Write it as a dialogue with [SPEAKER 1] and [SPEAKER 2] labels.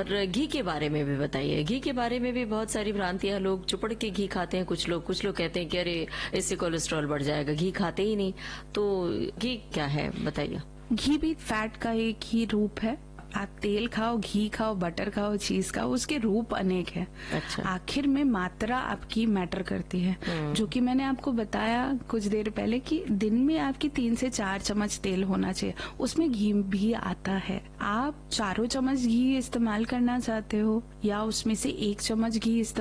[SPEAKER 1] और घी के बारे में भी बताइए। घी के बारे में भी बहुत सारी भ्रांतियां, लोग चुपड़ के घी खाते हैं, कुछ लोग कहते हैं कि अरे इससे कोलेस्ट्रॉल बढ़ जाएगा, घी खाते ही नहीं। तो घी क्या है बताइए।
[SPEAKER 2] घी भी फैट का एक ही रूप है। आप तेल खाओ, घी खाओ, बटर खाओ, चीज खाओ, उसके रूप अनेक है।
[SPEAKER 1] अच्छा।
[SPEAKER 2] आखिर में मात्रा आपकी मैटर करती है, जो कि मैंने आपको बताया कुछ देर पहले कि दिन में आपकी 3 से 4 चम्मच तेल होना चाहिए, उसमें घी भी आता है। आप 4 चम्मच घी इस्तेमाल करना चाहते हो या उसमें से 1 चम्मच घी